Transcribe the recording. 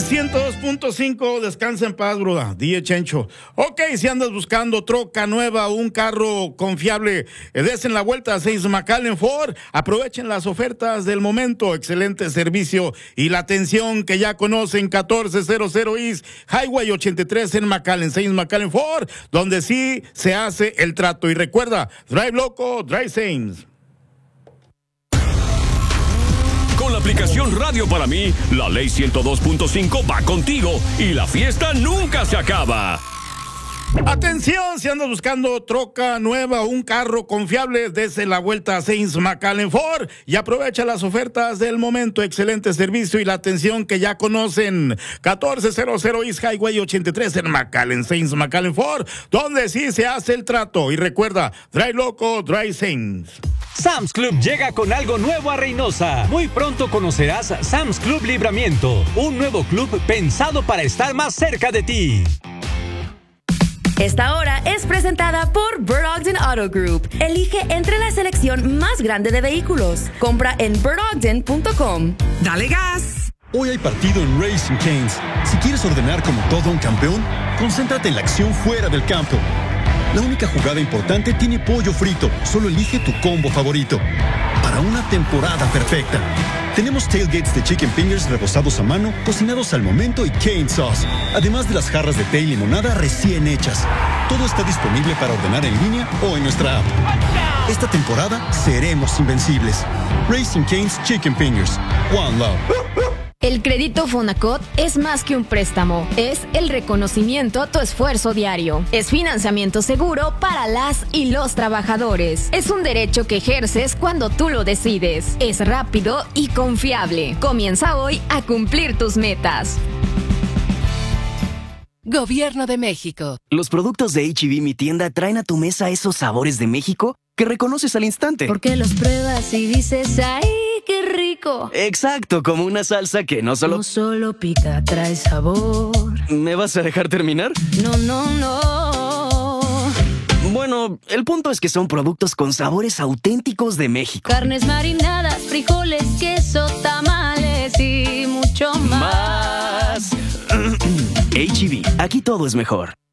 102.5, descansa en paz, bruda. DJ Chencho. Ok, si andas buscando troca nueva o un carro confiable, desen la vuelta a 6 McAllen Ford. Aprovechen las ofertas del momento. Excelente servicio y la atención que ya conocen. 1400 East Highway 83 en McAllen, 6 McAllen Ford, donde sí se hace el trato. Y recuerda, Drive Loco, Drive Saints. Con la aplicación Radio para mí, la ley 102.5 va contigo y la fiesta nunca se acaba. Atención, si andas buscando troca nueva o un carro confiable, dese la vuelta a Saints McAllen Ford y aprovecha las ofertas del momento. Excelente servicio y la atención que ya conocen. 1400 East Highway 83 en McAllen, Saints McAllen Ford, donde sí se hace el trato. Y recuerda, Drive Loco, Drive Saints. Sam's Club llega con algo nuevo a Reynosa. Muy pronto conocerás Sam's Club Libramiento, un nuevo club pensado para estar más cerca de ti. Esta hora es presentada por Bird Ogden Auto Group. Elige entre la selección más grande de vehículos. Compra en birdogden.com. ¡Dale gas! Hoy hay partido en Racing Cane's. Si quieres ordenar como todo un campeón, concéntrate en la acción fuera del campo. La única jugada importante tiene pollo frito. Solo elige tu combo favorito. Para una temporada perfecta. Tenemos tailgates de chicken fingers rebozados a mano, cocinados al momento y cane sauce. Además de las jarras de té y limonada recién hechas. Todo está disponible para ordenar en línea o en nuestra app. Esta temporada seremos invencibles. Racing Cane's Chicken Fingers. One Love. El crédito Fonacot es más que un préstamo, es el reconocimiento a tu esfuerzo diario. Es financiamiento seguro para las y los trabajadores. Es un derecho que ejerces cuando tú lo decides. Es rápido y confiable. Comienza hoy a cumplir tus metas. Gobierno de México. Los productos de H-E-B Mi Tienda traen a tu mesa esos sabores de México que reconoces al instante. Porque los pruebas y dices, ¡ay, qué rico! Exacto, como una salsa que no solo pica, trae sabor. ¿Me vas a dejar terminar? No. Bueno, el punto es que son productos con sabores auténticos de México. Carnes marinadas, frijoles, queso, tamales y mucho más. H-E-B, aquí todo es mejor.